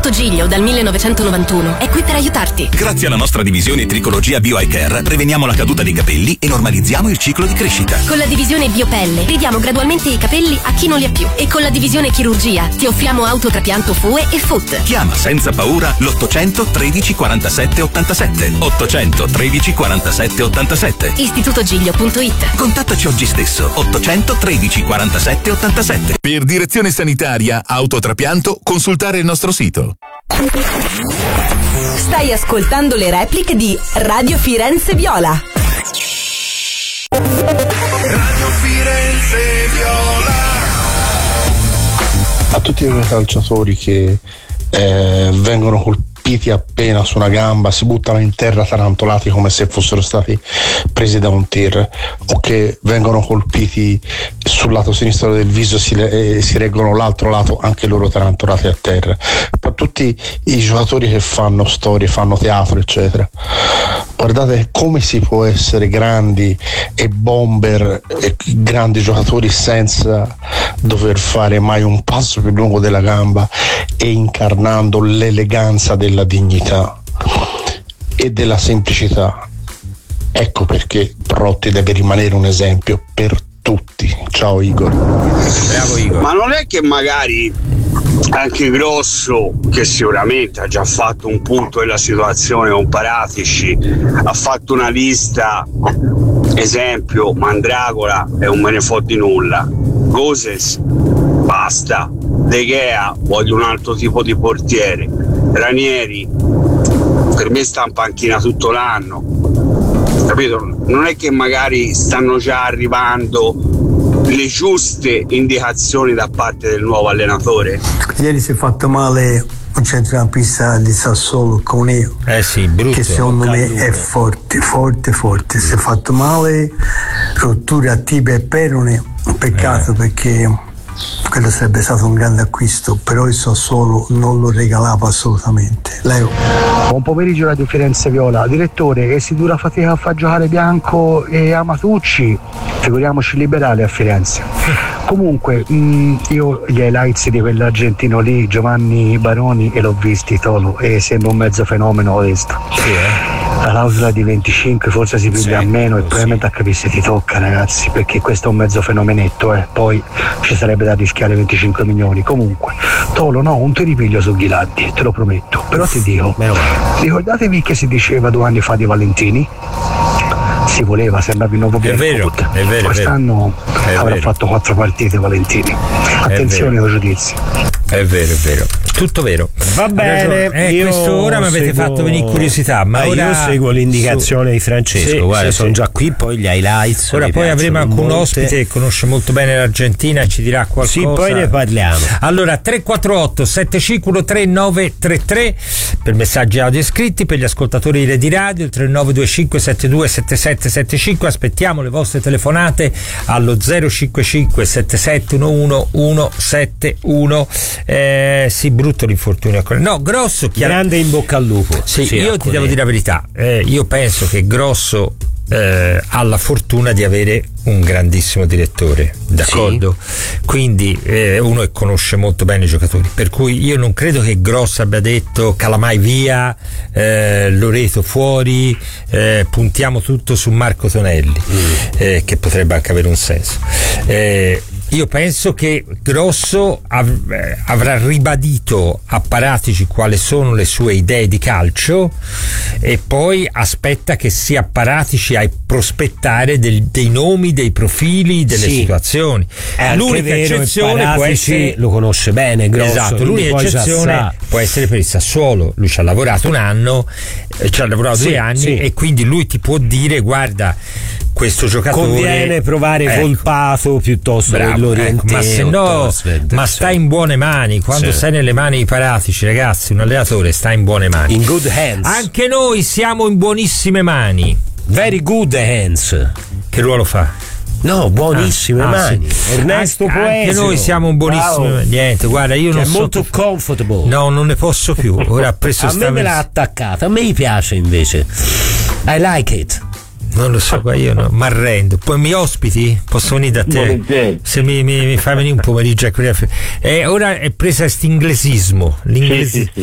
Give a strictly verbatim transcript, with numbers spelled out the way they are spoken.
Istituto Giglio dal millenovecentonovantuno è qui per aiutarti. Grazie alla nostra divisione Tricologia Bio Eye Care preveniamo la caduta dei capelli e normalizziamo il ciclo di crescita. Con la divisione Biopelle ridiamo gradualmente i capelli a chi non li ha più. E con la divisione Chirurgia ti offriamo autotrapianto F U E e F U T. Chiama senza paura l'ottocento tredici quarantasette ottantasette. ottocento tredici quarantasette ottantasette. istituto giglio punto it. Contattaci oggi stesso. ottocento tredici quarantasette ottantasette. Per direzione sanitaria, autotrapianto, consultare il nostro sito. Stai ascoltando le repliche di Radio Firenze Viola. Radio Firenze Viola. A tutti quei calciatori che eh, vengono colpiti appena su una gamba, si buttano in terra tarantolati come se fossero stati presi da un tir, o che vengono colpiti sul lato sinistro del viso, si, eh, si reggono l'altro lato, anche loro tarantolati a terra. Per tutti i giocatori che fanno storie, fanno teatro eccetera, guardate come si può essere grandi e bomber e grandi giocatori senza dover fare mai un passo più lungo della gamba e incarnando l'eleganza della dignità e della semplicità. Ecco perché Protti deve rimanere un esempio per tutti. Ciao Igor. Bravo Igor. Ma non è che magari anche Grosso, che sicuramente ha già fatto un punto della situazione con Paratici, ha fatto una lista, esempio Mandragola e un me ne fo di nulla, Goses basta, De Gea voglio un altro tipo di portiere, Ranieri per me sta in panchina tutto l'anno, capito? Non è che magari stanno già arrivando le giuste indicazioni da parte del nuovo allenatore. Ieri si è fatto male un centrocampista di Sassuolo, Coneo, eh sì, brutto, che secondo me è forte, forte, forte. Si è fatto male, rottura a tibia e perone, un peccato eh. perché quello sarebbe stato un grande acquisto, però il Sassuolo non lo regalava assolutamente. Leo. Buon pomeriggio Radio Firenze Viola. Direttore, che si dura fatica a far giocare Bianco e Amatucci, figuriamoci liberali a Firenze. Comunque mh, io gli highlights di quell'argentino lì, Giovanni Baroni, e l'ho visti Tolo, e sembra un mezzo fenomeno questo. Sì, eh. La clausola di venticinque forse si piglia a meno e probabilmente a capire se ti tocca, ragazzi, perché questo è un mezzo fenomenetto, eh. Poi ci sarebbe da rischiare venticinque milioni. Comunque Tolo, no, un te ripiglio su Ghilardi, te lo prometto. Però ti dico, ricordatevi che si diceva due anni fa di Valentini? Si voleva, sembrava il nuovo Biancourt. È vero, quest'anno è avrà vero. fatto quattro partite Valentini. Attenzione ai giudizi. È vero, è vero, tutto vero. Va bene, eh, io questo ora mi avete seguo... fatto venire curiosità, ma eh, ora io seguo l'indicazione su... di Francesco, sì, guarda, sì, sono sì. già qui, poi gli highlights. Ora poi avremo anche un ospite che conosce molto bene l'Argentina e ci dirà qualcosa. Sì, poi ne parliamo. Allora, tre quattro otto sette cinque uno tre nove tre tre per messaggi audio scritti, per gli ascoltatori di Redi Radio il tre nove due cinque sette due sette sette sette cinque. Aspettiamo le vostre telefonate allo zero cinque cinque sette sette uno uno uno sette uno. Eh, sì, brutto l'infortunio. No, Grosso, chiaro... grande in bocca al lupo. Sì, sì, io ti devo dire la verità. Eh, io penso che Grosso eh, ha la fortuna di avere un grandissimo direttore, d'accordo? Sì. Quindi eh, uno che conosce molto bene i giocatori, per cui io non credo che Grosso abbia detto Calamai via, eh, Loreto fuori, eh, puntiamo tutto su Marco Tonelli, mm. eh, che potrebbe anche avere un senso. Eh, Io penso che Grosso av- avrà ribadito a Paratici quali sono le sue idee di calcio e poi aspetta che sia Paratici a prospettare del, dei nomi, dei profili, delle sì. situazioni. È l'unica eccezione può essere, lo conosce bene Grosso, esatto, l'unica eccezione può essere per il Sassuolo. Lui ci ha lavorato un anno, ci ha lavorato sì, due anni sì. e quindi lui ti può dire guarda, questo giocatore conviene provare ecco. Volpato piuttosto che Ecco, ma se no, Tosved, ma sta in buone mani. Quando sì. stai nelle mani di Paratici, ragazzi, un allenatore sta in buone mani. In good hands. Anche noi siamo in buonissime mani. Very good hands. Che ruolo fa? No, buonissime ah, mani. Ah, sì. Ernesto An- Poesio. Anche noi siamo un buonissimo. Wow. Niente, guarda, io che non è so. molto comfortable. No, non ne posso più. Ora ha preso a me me l'ha attaccata. A me mi piace invece. I like it. Non lo so, io no, mi arrendo. Poi mi ospiti? Posso venire da te? Se mi, mi, mi fai venire un pomeriggio a eh, ora è presa questo inglesismo. L'inglesi- sì, sì, sì.